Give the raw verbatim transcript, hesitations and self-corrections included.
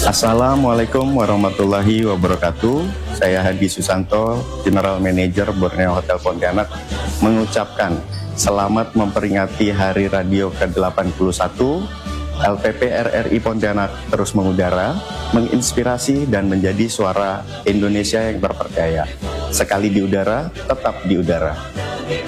Assalamualaikum warahmatullahi wabarakatuh. Saya Hadi Susanto, General Manager Borneo Hotel Pontianak, mengucapkan selamat memperingati Hari Radio ke delapan puluh satu. L P P R R I Pontianak terus mengudara, menginspirasi dan menjadi suara Indonesia yang berpercaya. Sekali di udara, tetap di udara.